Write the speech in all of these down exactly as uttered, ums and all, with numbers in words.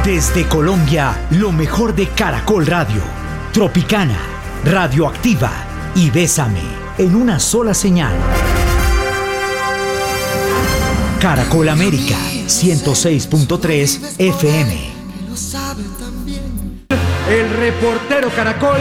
Desde Colombia, lo mejor de Caracol Radio, Tropicana, Radioactiva y Bésame, en una sola señal. Caracol América, ciento seis punto tres F M. El reportero Caracol.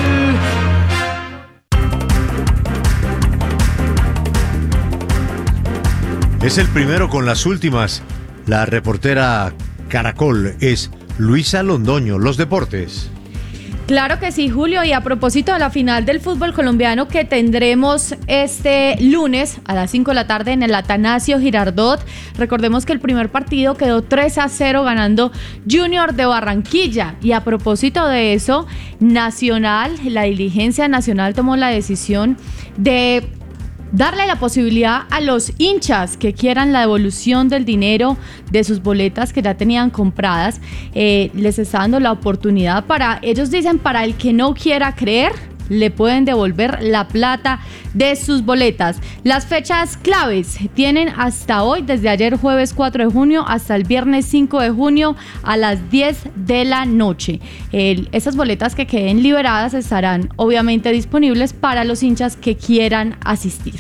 Es el primero con las últimas. La reportera Caracol es Luisa Londoño, los deportes. Claro que sí, Julio, y a propósito de la final del fútbol colombiano que tendremos este lunes a las cinco de la tarde en el Atanasio Girardot, recordemos que el primer partido quedó tres a cero ganando Junior de Barranquilla, y a propósito de eso, Nacional, la dirigencia nacional tomó la decisión de darle la posibilidad a los hinchas que quieran la devolución del dinero de sus boletas que ya tenían compradas. Eh, les está dando la oportunidad para, ellos dicen, para el que no quiera creer, le pueden devolver la plata de sus boletas. Las fechas claves tienen hasta hoy, desde ayer jueves cuatro de junio hasta el viernes cinco de junio a las diez de la noche. El, esas boletas que queden liberadas estarán obviamente disponibles para los hinchas que quieran asistir.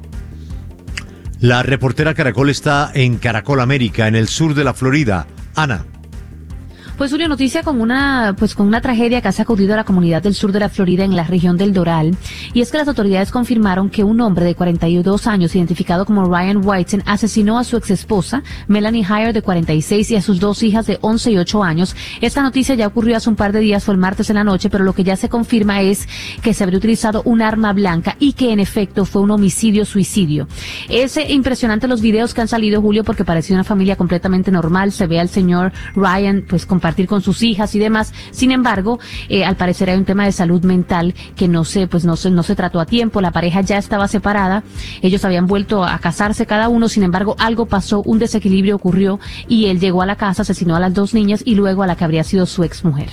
La reportera Caracol está en Caracol América, en el sur de la Florida. Ana. Pues Julio, noticia con una, pues con una tragedia que ha sacudido a la comunidad del sur de la Florida en la región del Doral, y es que las autoridades confirmaron que un hombre de cuarenta y dos años, identificado como Ryan Whiten, asesinó a su exesposa, Melanie Heyer, de cuarenta y seis, y a sus dos hijas de once y ocho años. Esta noticia ya ocurrió hace un par de días, fue el martes en la noche, pero lo que ya se confirma es que se habría utilizado un arma blanca y que en efecto fue un homicidio-suicidio. Es impresionante los videos que han salido, Julio, porque parecía una familia completamente normal. Se ve al señor Ryan pues compartir con sus hijas y demás. Sin embargo, eh, al parecer hay un tema de salud mental que no se, pues no se, no se trató a tiempo. La pareja ya estaba separada. Ellos habían vuelto a casarse cada uno. Sin embargo, algo pasó, un desequilibrio ocurrió y él llegó a la casa, asesinó a las dos niñas y luego a la que habría sido su exmujer.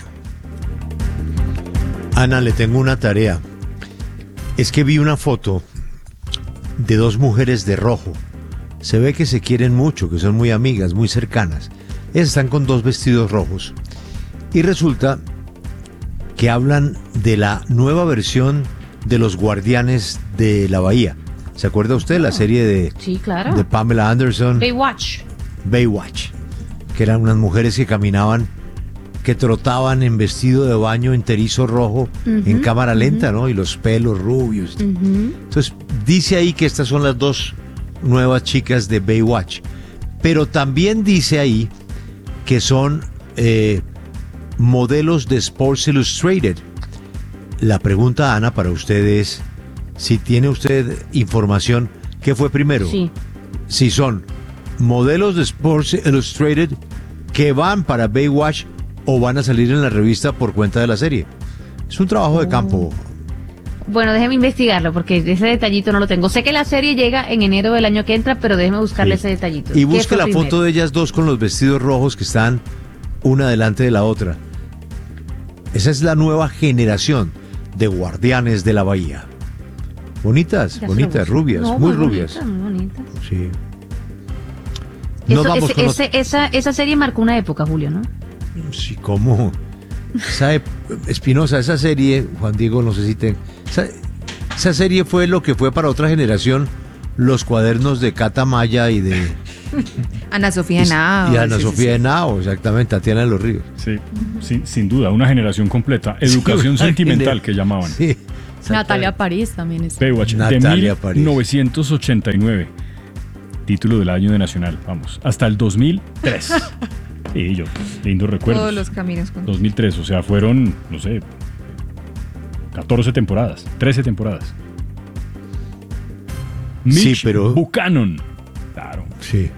Ana, le tengo una tarea. Es que vi una foto de dos mujeres de rojo. Se ve que se quieren mucho, que son muy amigas, muy cercanas. Ellas están con dos vestidos rojos. Y resulta que hablan de la nueva versión de Los Guardianes de la Bahía. ¿Se acuerda usted de la serie de, sí, claro, de Pamela Anderson? Baywatch. Baywatch. Que eran unas mujeres que caminaban, que trotaban en vestido de baño enterizo rojo, uh-huh, en cámara lenta, uh-huh, ¿no? Y los pelos rubios. Uh-huh. Entonces, dice ahí que estas son las dos nuevas chicas de Baywatch. Pero también dice ahí que son eh, modelos de Sports Illustrated. La pregunta, Ana, para usted es, si tiene usted información, ¿qué fue primero? Sí. Si son modelos de Sports Illustrated que van para Baywatch o van a salir en la revista por cuenta de la serie. Es un trabajo de campo. Bueno, déjeme investigarlo porque ese detallito no lo tengo. Sé que la serie llega en enero del año que entra, pero déjeme buscarle sí. ese detallito. Y busque la primero? foto de ellas dos con los vestidos rojos que están una delante de la otra. Esa es la nueva generación de Guardianes de la Bahía. Bonitas, ya bonitas, rubias, no, muy, muy rubias. Bonita, muy bonita. Sí. Eso, vamos ese, ese, los... esa, esa serie marcó una época, Julio, ¿no? Sí, ¿cómo? Esa, Espinosa, esa serie, Juan Diego, no sé si te... Esa, esa serie fue lo que fue para otra generación los cuadernos de Cata Maya y de... Ana Sofía Henao. Y Ana sí, Sofía sí, Henao, exactamente, Tatiana de los Ríos. Sí, sí, sin duda, una generación completa. Educación sí, sentimental gener... que llamaban. Sí, Natalia París también es. Baywatch, Natalia de mil novecientos ochenta y nueve. Título del año de Nacional, vamos, hasta el dos mil tres. Y yo, lindos recuerdos. Todos los caminos con... dos mil tres, o sea, fueron, no sé, catorce temporadas, trece temporadas. Mitch sí, pero... Buchanan. Claro. Sí.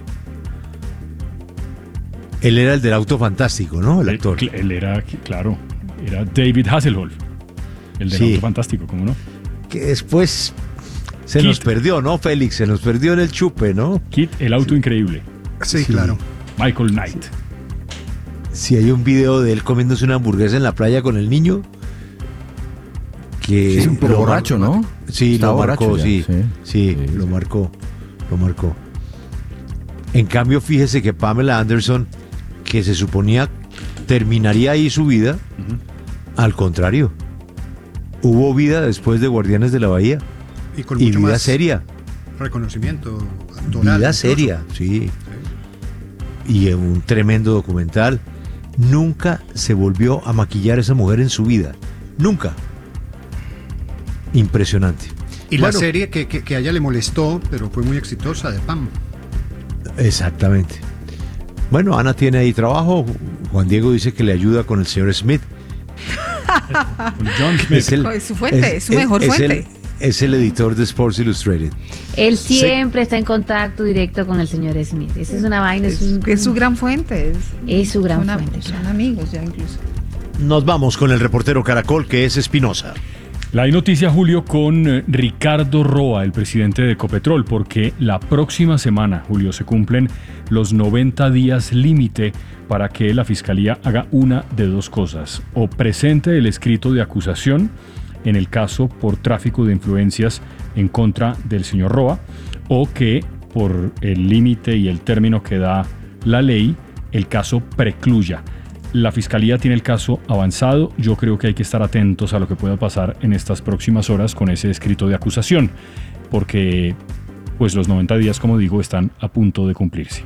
Él era el del auto fantástico, ¿no? El actor. Él, él era, claro, era David Hasselhoff, el del sí. auto fantástico, ¿cómo no? Que después se Kit. nos perdió, ¿no, Félix? Se nos perdió en el chupe, ¿no? Kit, el auto sí. increíble. Sí, sí, claro. Michael Knight. Si sí, hay un video de él comiéndose una hamburguesa en la playa con el niño. Que sí, es un poco borracho, ¿no? Sí, Está lo marcó, sí, sí, sí, sí, lo marcó, lo marcó. En cambio, fíjese que Pamela Anderson, que se suponía terminaría ahí su vida. Ujú. Al contrario, hubo vida después de Guardianes de la Bahía Y con y mucho vida más seria, reconocimiento actoral. vida incluso. seria, sí. Y un tremendo documental. Nunca se volvió a maquillar esa mujer en su vida, nunca. Impresionante. Y la Bueno, serie que, que, que a ella le molestó, pero fue muy exitosa, de Pam. exactamente. Bueno, Ana tiene ahí trabajo. Juan Diego dice que le ayuda con el señor Smith. Con John Smith. Es el- Es su fuente, es su mejor es fuente. El, es el editor de Sports Illustrated. Él siempre está en contacto directo con el señor Smith. Esa es una vaina, es, Es, un- es su gran fuente. Es, es su gran son, fuente. son amigos ya incluso. Nos vamos con el reportero Caracol, que es Espinosa. La hay noticia, Julio, con eh, Ricardo Roa, el presidente de Ecopetrol, porque la próxima semana, Julio, se cumplen los noventa días límite para que la Fiscalía haga una de dos cosas: o presente el escrito de acusación en el caso por tráfico de influencias en contra del señor Roa, o que por el límite y el término que da la ley, el caso precluya. La Fiscalía tiene el caso avanzado. Yo creo que hay que estar atentos a lo que pueda pasar en estas próximas horas con ese escrito de acusación, porque pues los noventa días, como digo, están a punto de cumplirse.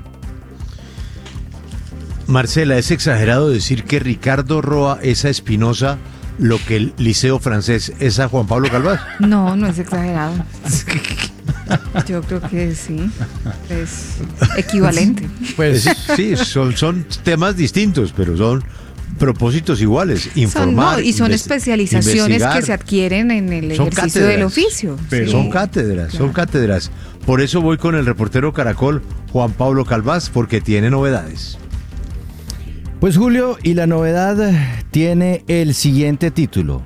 Marcela, ¿es exagerado decir que Ricardo Roa es a Espinosa lo que el Liceo Francés es a Juan Pablo Calvás? No, no es exagerado. Yo creo que sí. Es equivalente. Pues sí, son, son temas distintos, pero son propósitos iguales. Son, Informar, no, y son inves- especializaciones investigar. que se adquieren en el Son ejercicio cátedras. del oficio. Pero- sí. Son cátedras, son Claro. cátedras. Por eso voy con el reportero Caracol, Juan Pablo Calvás, porque tiene novedades. Pues Julio, y la novedad tiene el siguiente título.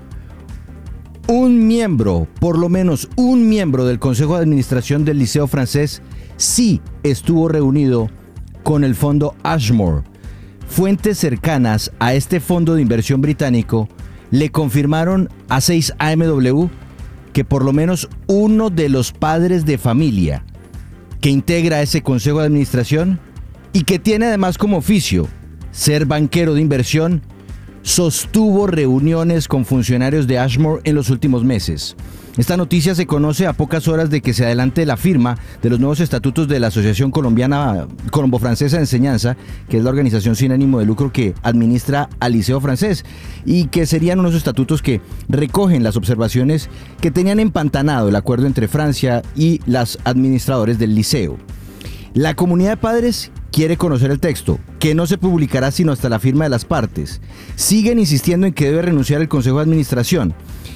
Un miembro, por lo menos un miembro del Consejo de Administración del Liceo Francés sí estuvo reunido con el fondo Ashmore. Fuentes cercanas a este fondo de inversión británico le confirmaron a seis A M W que por lo menos uno de los padres de familia que integra ese Consejo de Administración y que tiene además como oficio ser banquero de inversión, sostuvo reuniones con funcionarios de Ashmore en los últimos meses. Esta noticia se conoce a pocas horas de que se adelante la firma de los nuevos estatutos de la Asociación Colombiana Colombo-Francesa de Enseñanza, que es la organización sin ánimo de lucro que administra al Liceo Francés, y que serían unos estatutos que recogen las observaciones que tenían empantanado el acuerdo entre Francia y los administradores del liceo. La comunidad de padres quiere conocer el texto, que no se publicará sino hasta la firma de las partes. Siguen insistiendo en que debe renunciar el Consejo de Administración.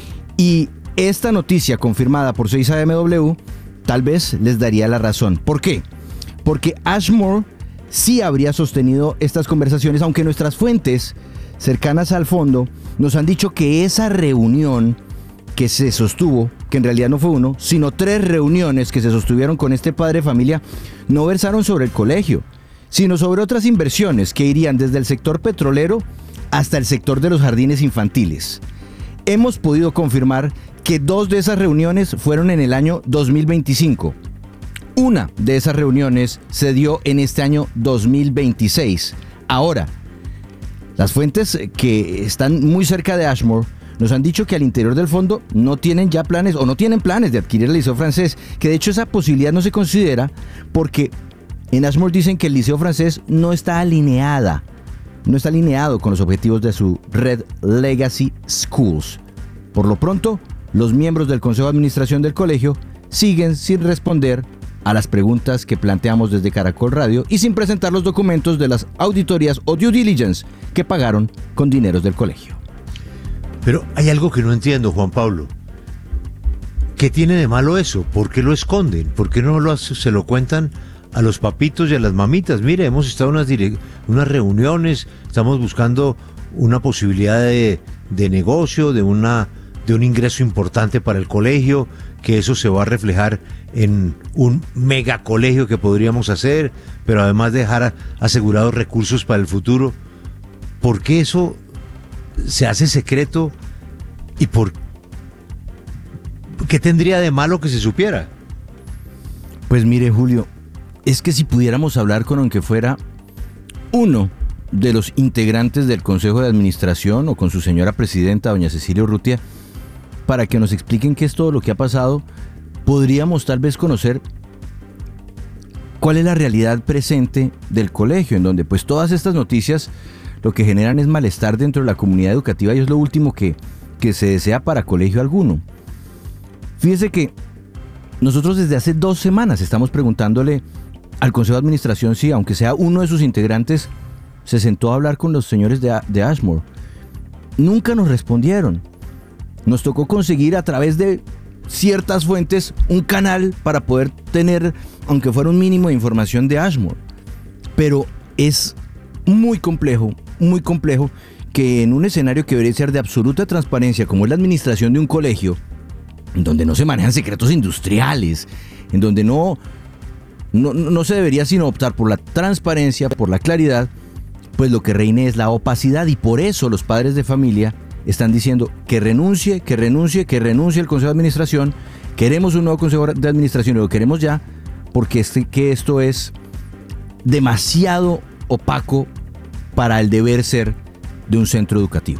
Y esta noticia confirmada por seis A M W tal vez les daría la razón. ¿Por qué? Porque Ashmore sí habría sostenido estas conversaciones, aunque nuestras fuentes cercanas al fondo nos han dicho que esa reunión que se sostuvo, que en realidad no fue uno, sino tres reuniones que se sostuvieron con este padre de familia, no versaron sobre el colegio, sino sobre otras inversiones que irían desde el sector petrolero hasta el sector de los jardines infantiles. Hemos podido confirmar que dos de esas reuniones fueron en el año dos mil veinticinco. Una de esas reuniones se dio en este año dos mil veintiséis. Ahora, las fuentes que están muy cerca de Ashmore nos han dicho que al interior del fondo no tienen ya planes o no tienen planes de adquirir el Liceo Francés, que de hecho esa posibilidad no se considera porque en Ashmore dicen que el Liceo Francés no está alineada, no está alineado con los objetivos de su red Legacy Schools. Por lo pronto, los miembros del Consejo de Administración del colegio siguen sin responder a las preguntas que planteamos desde Caracol Radio y sin presentar los documentos de las auditorías o due diligence que pagaron con dineros del colegio. Pero hay algo que no entiendo, Juan Pablo. ¿Qué tiene de malo eso? ¿Por qué lo esconden? ¿Por qué no lo hace- se lo cuentan a los papitos y a las mamitas? Mire, hemos estado en unas, direc- unas reuniones, estamos buscando una posibilidad de, de negocio, de, una, de un ingreso importante para el colegio, que eso se va a reflejar en un mega colegio que podríamos hacer, pero además dejar a- asegurados recursos para el futuro. ¿Por qué eso se hace secreto y por qué tendría de malo que se supiera? Pues mire, Julio, es que si pudiéramos hablar con aunque fuera uno de los integrantes del Consejo de Administración o con su señora presidenta, doña Cecilia Urrutia, para que nos expliquen qué es todo lo que ha pasado. Podríamos tal vez conocer cuál es la realidad presente del colegio, en donde pues todas estas noticias lo que generan es malestar dentro de la comunidad educativa y es lo último que, que se desea para colegio alguno. Fíjese que nosotros desde hace dos semanas estamos preguntándole al Consejo de Administración si, aunque sea uno de sus integrantes, se sentó a hablar con los señores de, de Ashmore. Nunca nos respondieron. Nos tocó conseguir a través de ciertas fuentes un canal para poder tener, aunque fuera un mínimo de información de Ashmore. Pero es muy complejo, muy complejo que en un escenario que debería ser de absoluta transparencia, como es la administración de un colegio, en donde no se manejan secretos industriales, en donde no, no, no se debería sino optar por la transparencia, por la claridad, pues lo que reine es la opacidad, y por eso los padres de familia están diciendo que renuncie, que renuncie, que renuncie el Consejo de Administración. Queremos un nuevo Consejo de Administración y lo queremos ya, porque este, que esto es demasiado opaco para el deber ser de un centro educativo.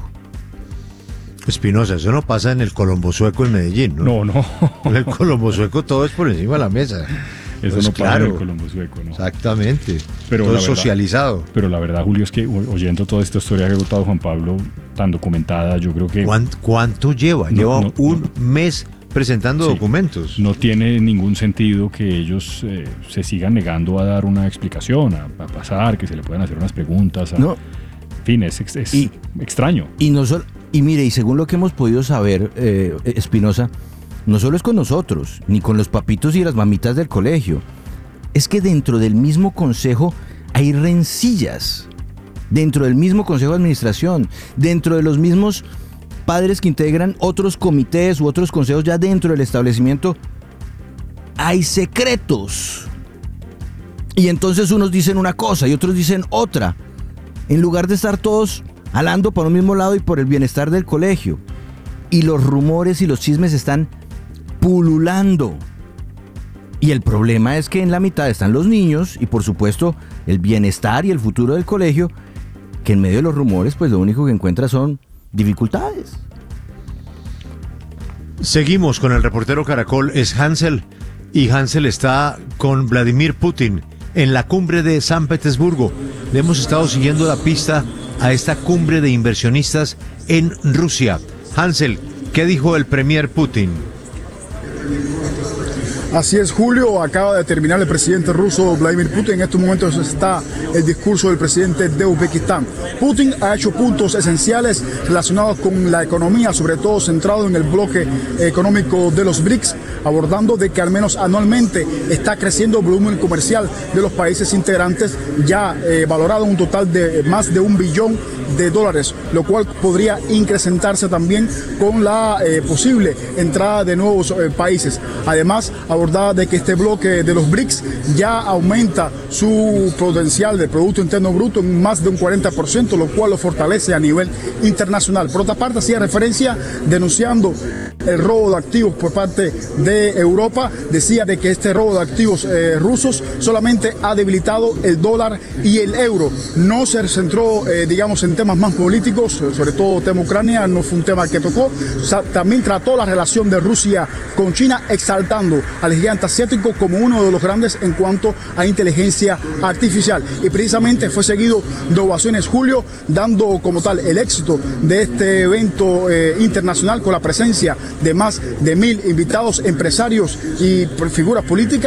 Espinosa, eso no pasa en el Colombo Sueco en Medellín, ¿no? No, no. En el Colombo Sueco todo es por encima de la mesa. Eso pues no claro, pasa en el Colombo Sueco, ¿no? Exactamente. Pero todo la verdad, socializado. Pero la verdad, Julio, es que oyendo toda esta historia que ha contado Juan Pablo, tan documentada, yo creo que... ¿Cuánto, cuánto lleva? No, lleva no, un no. mes presentando Sí. documentos. No tiene ningún sentido que ellos eh, se sigan negando a dar una explicación, a, a pasar, que se le puedan hacer unas preguntas. A, No. En fin, es, es, es Y- extraño. Y no solo, y mire, y según lo que hemos podido saber, eh, Espinosa, no solo es con nosotros, ni con los papitos y las mamitas del colegio. Es que dentro del mismo consejo hay rencillas. Dentro del mismo consejo de administración, dentro de los mismos padres que integran otros comités u otros consejos ya dentro del establecimiento, hay secretos. Y entonces unos dicen una cosa y otros dicen otra, en lugar de estar todos jalando para un mismo lado y por el bienestar del colegio. Y los rumores y los chismes están pululando. Y el problema es que en la mitad están los niños y por supuesto el bienestar y el futuro del colegio, que en medio de los rumores pues lo único que encuentra son dificultades. Seguimos con el reportero Caracol, es Hansel, y Hansel está con Vladimir Putin en la cumbre de San Petersburgo. Le hemos estado siguiendo la pista a esta cumbre de inversionistas en Rusia. Hansel, ¿qué dijo el premier Putin? Así es, Julio, acaba de terminar el presidente ruso Vladimir Putin. En estos momentos está el discurso del presidente de Uzbekistán. Putin ha hecho puntos esenciales relacionados con la economía, sobre todo centrado en el bloque económico de los B R I C S, abordando de que al menos anualmente está creciendo el volumen comercial de los países integrantes, ya eh, valorado en un total de más de un billón de dólares, lo cual podría incrementarse también con la eh, posible entrada de nuevos eh, países. Además, abordada de que este bloque de los B R I C S ya aumenta su potencial de Producto Interno Bruto en más de un cuarenta por ciento, lo cual lo fortalece a nivel internacional. Por otra parte, hacía referencia denunciando el robo de activos por parte de Europa. Decía de que este robo de activos eh, rusos solamente ha debilitado el dólar y el euro. No se centró, eh, digamos, en temas más políticos, sobre todo tema Ucrania, no fue un tema que tocó. O sea, también trató la relación de Rusia con China, exaltando al gigante asiático como uno de los grandes en cuanto a inteligencia artificial. Y precisamente fue seguido de ovaciones, Julio, dando como tal el éxito de este evento eh, internacional con la presencia de más de mil invitados, empresarios y figuras políticas.